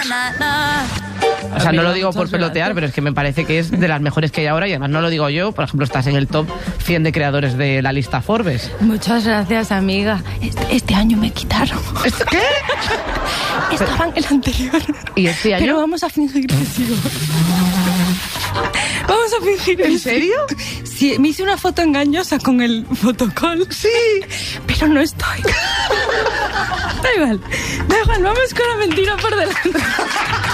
O sea, no lo digo por pelotear, pero es que me parece que es de las mejores que hay ahora y además no lo digo yo. Por ejemplo, estás en el top 100 de creadores de la lista Forbes. Muchas gracias, amiga. Este año me quitaron. ¿Qué? Estaba en el anterior. ¿Y este año? Pero vamos a fingir que sigo. Vamos a fingir. ¿En serio? Sí, me hice una foto engañosa con el fotocall. Sí. Pero no estoy. Da igual, vamos con la mentira por delante.